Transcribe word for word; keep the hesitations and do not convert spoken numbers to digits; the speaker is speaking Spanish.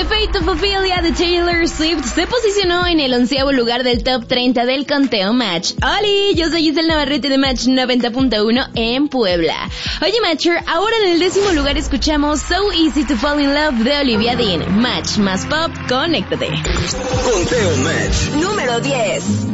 Fate of Ophelia de Taylor Swift se posicionó en el onceavo lugar del top treinta del conteo Match. ¡Holi! Yo soy Giselle Navarrete de Match noventa punto uno en Puebla. Oye, Matcher, ahora en el décimo lugar escuchamos So Easy to Fall in Love de Olivia Dean. Match más pop, conéctate. Conteo Match número diez.